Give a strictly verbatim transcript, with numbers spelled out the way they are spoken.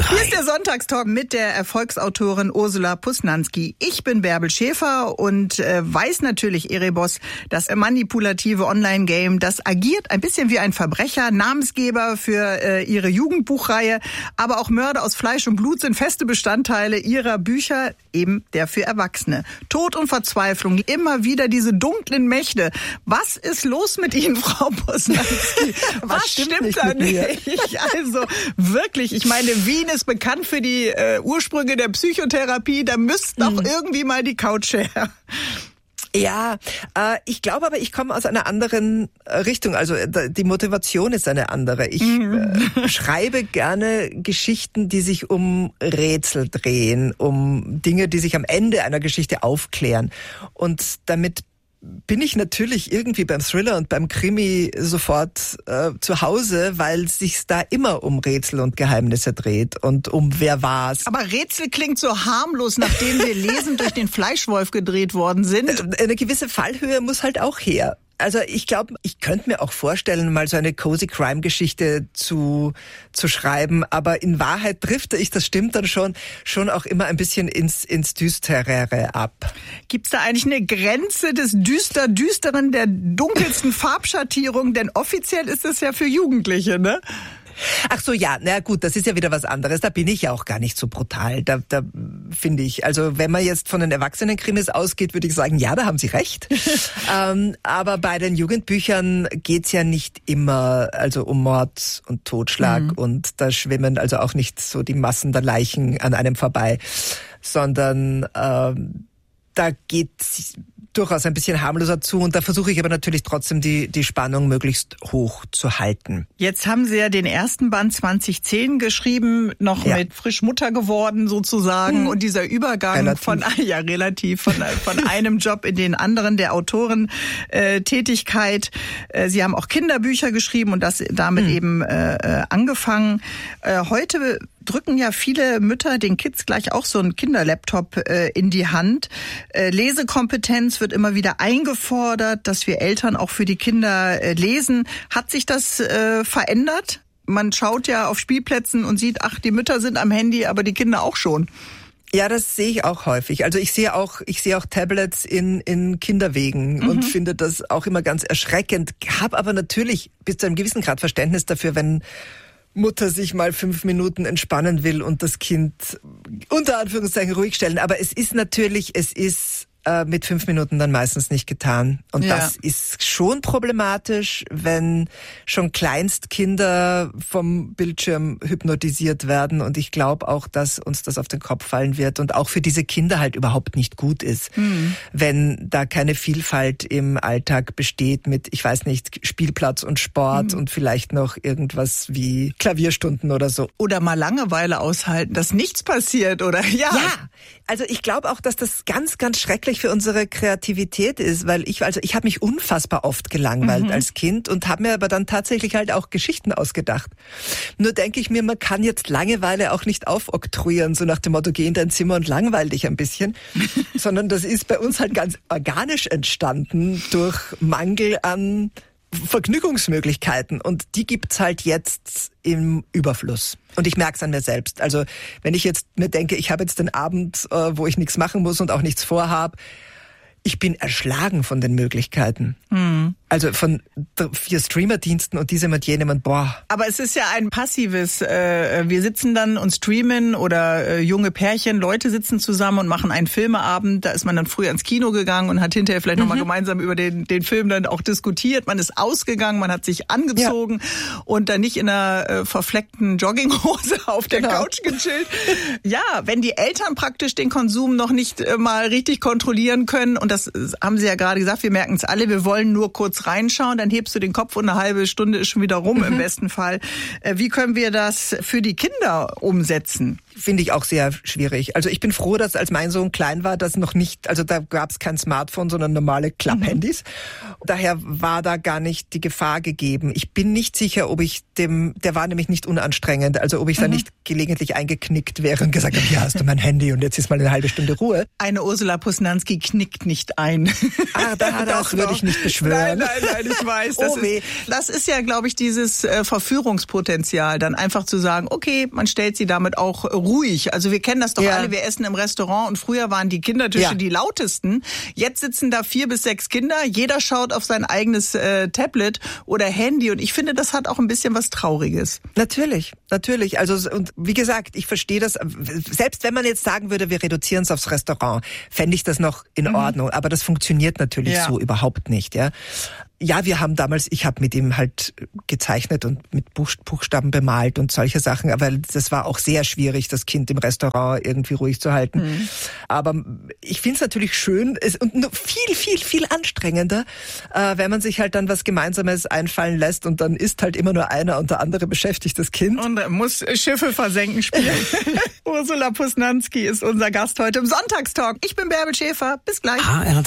Hier ist der Sonntagstalk mit der Erfolgsautorin Ursula Posnanski. Ich bin Bärbel Schäfer und äh, weiß natürlich, Erebos, das manipulative Online-Game, das agiert ein bisschen wie ein Verbrecher, Namensgeber für äh, ihre Jugendbuchreihe, aber auch Mörder aus Fleisch und Blut sind feste Bestandteile ihrer Bücher, eben der für Erwachsene. Tod und Verzweiflung, immer wieder diese dunklen Mächte. Was ist los mit Ihnen, Frau Posnanski? Was, Was stimmt, stimmt da nicht? Also wirklich, ich meine, Wien ist bekannt für die äh, Ursprünge der Psychotherapie. Da müsste doch mhm. irgendwie mal die Couch her. Ja, äh, ich glaube aber, ich komme aus einer anderen Richtung. Also äh, die Motivation ist eine andere. Ich mhm. äh, schreibe gerne Geschichten, die sich um Rätsel drehen, um Dinge, die sich am Ende einer Geschichte aufklären. Und damit bin ich natürlich irgendwie beim Thriller und beim Krimi sofort äh, zu Hause, weil es sich da immer um Rätsel und Geheimnisse dreht und um wer war's. Aber Rätsel klingt so harmlos, nachdem wir lesend durch den Fleischwolf gedreht worden sind. Eine gewisse Fallhöhe muss halt auch her. Also ich glaube, ich könnte mir auch vorstellen, mal so eine Cozy Crime Geschichte zu zu schreiben, aber in Wahrheit drifte ich, das stimmt dann schon, schon auch immer ein bisschen ins ins Düsterere ab. Gibt's da eigentlich eine Grenze des düster-düsteren, der dunkelsten Farbschattierung? Denn offiziell ist es ja für Jugendliche, ne? Ach so, ja, na gut, das ist ja wieder was anderes. Da bin ich ja auch gar nicht so brutal. Da, da finde ich, also wenn man jetzt von den Erwachsenen-Krimis ausgeht, würde ich sagen, ja, da haben Sie recht. ähm, aber bei den Jugendbüchern geht's ja nicht immer also um Mord und Totschlag mhm. und da schwimmen also auch nicht so die Massen der Leichen an einem vorbei, sondern ähm, da geht's durchaus ein bisschen harmloser zu und da versuche ich aber natürlich trotzdem die die Spannung möglichst hoch zu halten. Jetzt haben Sie ja den ersten Band zwanzig zehn geschrieben, noch ja. mit frisch Mutter geworden sozusagen hm. und dieser Übergang relativ. von ja relativ von von einem Job in den anderen der Autorentätigkeit. Äh, Sie haben auch Kinderbücher geschrieben und das damit hm. eben äh, angefangen. Äh, heute drücken ja viele Mütter den Kids gleich auch so einen Kinderlaptop äh, in die Hand. Äh, Lesekompetenz wird immer wieder eingefordert, dass wir Eltern auch für die Kinder äh, lesen. Hat sich das äh, verändert? Man schaut ja auf Spielplätzen und sieht, ach, die Mütter sind am Handy, aber die Kinder auch schon. Ja, das sehe ich auch häufig. Also ich sehe auch, ich sehe auch Tablets in in Kinderwegen mhm. und finde das auch immer ganz erschreckend. Hab aber natürlich bis zu einem gewissen Grad Verständnis dafür, wenn Mutter sich mal fünf Minuten entspannen will und das Kind unter Anführungszeichen ruhig stellen. Aber es ist natürlich, es ist äh, mit fünf Minuten dann meistens nicht getan. Und ja. das ist schon problematisch, wenn schon Kleinstkinder vom Bildschirm hypnotisiert werden. Und ich glaube auch, dass uns das auf den Kopf fallen wird und auch für diese Kinder halt überhaupt nicht gut ist, mhm. wenn da keine Vielfalt im Alltag besteht mit, ich weiß nicht, Spielplatz und Sport mhm. und vielleicht noch irgendwas wie Klavierstunden oder so. Oder mal Langeweile aushalten, dass nichts passiert, oder? Ja, ja. Also ich glaube auch, dass das ganz, ganz schrecklich für unsere Kreativität ist, weil ich, also ich habe mich unfassbar oft gelangweilt mhm. als Kind und habe mir aber dann tatsächlich halt auch Geschichten ausgedacht. Nur denke ich mir, man kann jetzt Langeweile auch nicht aufoktroyieren, so nach dem Motto, geh in dein Zimmer und langweil dich ein bisschen, sondern das ist bei uns halt ganz organisch entstanden durch Mangel an Vergnügungsmöglichkeiten und die gibt's halt jetzt im Überfluss. Und ich merke es an mir selbst. Also wenn ich jetzt mir denke, ich habe jetzt den Abend, äh, wo ich nichts machen muss und auch nichts vorhab, ich bin erschlagen von den Möglichkeiten. Mhm. Also von vier Streamerdiensten und diesem und jenem und boah. Aber es ist ja ein passives, äh, wir sitzen dann und streamen oder äh, junge Pärchen, Leute sitzen zusammen und machen einen Filmeabend. Da ist man dann früher ins Kino gegangen und hat hinterher vielleicht mhm. nochmal gemeinsam über den, den Film dann auch diskutiert. Man ist ausgegangen, man hat sich angezogen ja. und dann nicht in einer äh, verfleckten Jogginghose auf der genau. Couch gechillt. Ja, wenn die Eltern praktisch den Konsum noch nicht äh, mal richtig kontrollieren können und das haben Sie ja gerade gesagt, wir merken es alle, wir wollen nur kurz reinschauen, dann hebst du den Kopf und eine halbe Stunde ist schon wieder rum mhm. im besten Fall. Wie können wir das für die Kinder umsetzen? finde ich auch sehr schwierig. Also ich bin froh, dass als mein Sohn klein war, dass noch nicht, also da gab es kein Smartphone, sondern normale Klapphandys. Mhm. Daher war da gar nicht die Gefahr gegeben. Ich bin nicht sicher, ob ich dem, der war nämlich nicht unanstrengend, also ob ich mhm. da nicht gelegentlich eingeknickt wäre und gesagt habe, hier hast du mein Handy und jetzt ist mal eine halbe Stunde Ruhe. Eine Ursula Posnanski knickt nicht ein. Ah, da, das würde ich nicht beschwören. Nein, nein, nein, ich weiß. Das, oh, ist, das ist ja, glaube ich, dieses äh, Verführungspotenzial, dann einfach zu sagen, okay, man stellt sie damit auch ruhig. Also wir kennen das doch ja. alle, wir essen im Restaurant und früher waren die Kindertische ja. die lautesten. Jetzt sitzen da vier bis sechs Kinder, jeder schaut auf sein eigenes äh, Tablet oder Handy und ich finde, das hat auch ein bisschen was Trauriges. Natürlich, natürlich. Also und wie gesagt, ich verstehe das, selbst wenn man jetzt sagen würde, wir reduzieren es aufs Restaurant, fände ich das noch in mhm. Ordnung, aber das funktioniert natürlich ja. so überhaupt nicht, ja. Ja, wir haben damals, ich habe mit ihm halt gezeichnet und mit Buchstaben bemalt und solche Sachen, aber das war auch sehr schwierig, das Kind im Restaurant irgendwie ruhig zu halten. Mhm. Aber ich finde es natürlich schön und noch viel, viel, viel anstrengender, äh, wenn man sich halt dann was Gemeinsames einfallen lässt und dann ist halt immer nur einer und der andere beschäftigt das Kind. Und er muss Schiffe versenken spielen. Ursula Posnanski ist unser Gast heute im Sonntagstalk. Ich bin Bärbel Schäfer. Bis gleich.